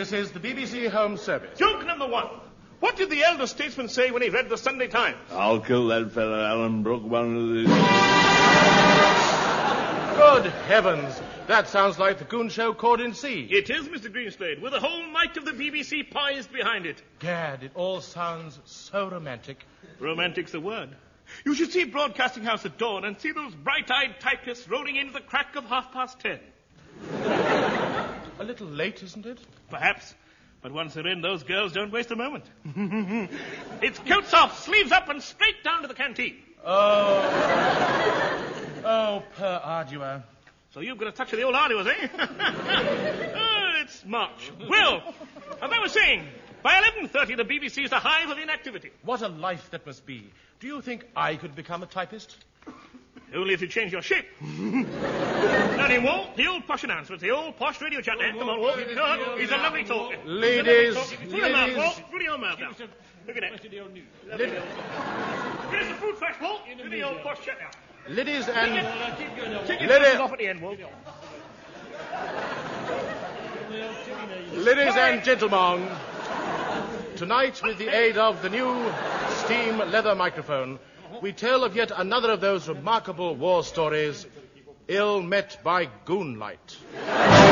This is the BBC Home Service. Joke number one. What did the elder statesman say when he read the Sunday Times? I'll kill that fella, Alan Brooke, one of these... Good heavens. That sounds like the Goon Show caught in sea. It is, Mr. Greenslade, with the whole might of the BBC poised behind it. Gad, it all sounds so romantic. Romantic's the word. You should see Broadcasting House at dawn and see those bright-eyed typists rolling into the crack of 10:30. A little late, isn't it? Perhaps. But once they're in, those girls don't waste a moment. It's coats off, sleeves up, and straight down to the canteen. Oh, per ardua. So you've got a touch of the old arduous, eh? Oh, it's March. Well, as I was saying, by 11:30, the BBC is a hive of inactivity. What a life that must be. Do you think I could become a typist? Only if you change your shape. Now, then, Walt, the old posh announcement, the old posh radio chat there. Come on, Walt. He's a lovely talker. Ladies. Through your mouth, Walt. Through your mouth now. Look at that. Give us the fruit first, Walt. Do the old posh chat now. Ladies and... Take your glasses off at the end, Walt. Ladies and gentlemen, tonight, with the aid of the new steam leather microphone, we tell of yet another of those remarkable war stories, ill met by goonlight.